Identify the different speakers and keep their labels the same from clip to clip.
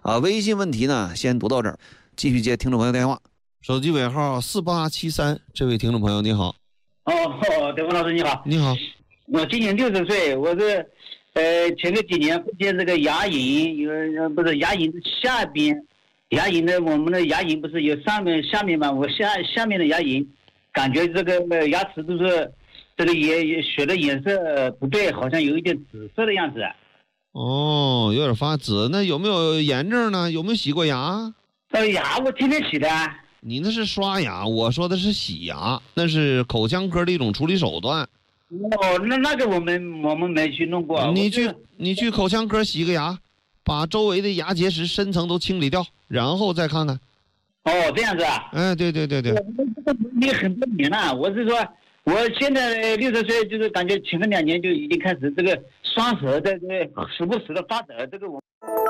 Speaker 1: 微信问题呢先读到这儿，继续接听众朋友电话。手机尾号4873，这位听众朋友你好。
Speaker 2: 德文老师你好。
Speaker 1: 你好。
Speaker 2: 我今年60岁，我是前个几年发现这个牙龈不是牙龈下边，牙龈的我们的牙龈不是有上面下面嘛，我下面的牙龈感觉这个牙齿都是这个血的颜色不对，好像有一点紫色的样子。
Speaker 1: 有点发紫，那有没有炎症呢？有没有洗过牙？
Speaker 2: 牙我天天洗的。
Speaker 1: 你那是刷牙，我说的是洗牙，那是口腔科的一种处理手段。
Speaker 2: 那个我们没去弄过。
Speaker 1: 你去口腔科洗个牙，把周围的牙结石深层都清理掉，然后再看看。
Speaker 2: 这样子啊？
Speaker 1: 对。
Speaker 2: 你很多年了，我是说，我现在60岁，就是感觉前个2年就已经开始这个双舌在这个时不时的发抖，这个我。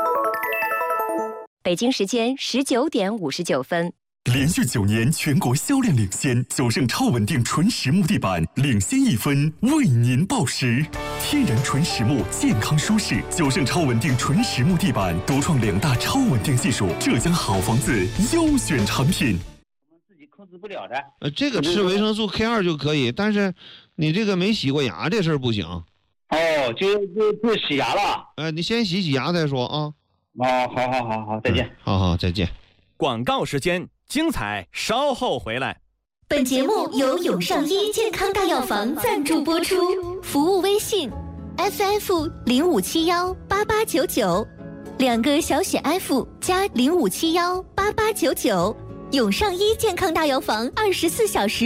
Speaker 3: 北京时间19点59分。
Speaker 4: 连续9年全国销量领先，九盛超稳定纯实木地板领先1分，为您报时。天然纯实木，健康舒适，九盛超稳定纯实木地板独创2大超稳定技术，浙江好房子优选产品。
Speaker 2: 我们自己控制不了的。
Speaker 1: 这个吃维生素 K2 就可以，但是你这个没洗过牙这事儿不行。
Speaker 2: 就洗牙了。
Speaker 1: 你先洗牙再说啊。
Speaker 2: 好，再见。
Speaker 1: 好，再见。
Speaker 5: 广告时间。精彩稍后回来。
Speaker 3: 本节目由永上医健康大药房赞助播出，服务微信 FF05718899，2个小写 F 加05718899，永上医健康大药房24小时